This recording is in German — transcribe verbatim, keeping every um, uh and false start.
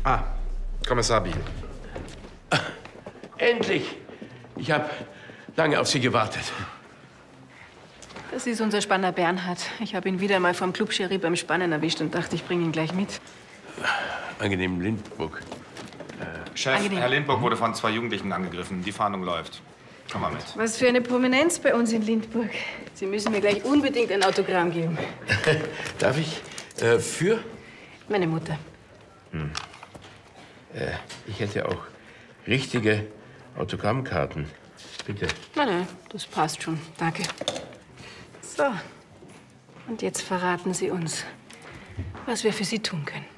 Ah, Kommissar Biel. Endlich! Ich habe lange auf Sie gewartet. Das ist unser Spanner Bernhard. Ich habe ihn wieder mal vom Club-Sherry beim Spannen erwischt und dachte, ich bringe ihn gleich mit. Angenehm, Lindburg. Äh, Chef, Angenehm. Herr Lindburg wurde von zwei Jugendlichen angegriffen. Die Fahndung läuft. Komm mal mit. Was für eine Prominenz bei uns in Lindburg. Sie müssen mir gleich unbedingt ein Autogramm geben. Darf ich? Äh, für? Meine Mutter. Hm. Äh, ich hätte auch richtige Autogrammkarten. Bitte. Nein, nein, das passt schon. Danke. So. Und jetzt verraten Sie uns, was wir für Sie tun können.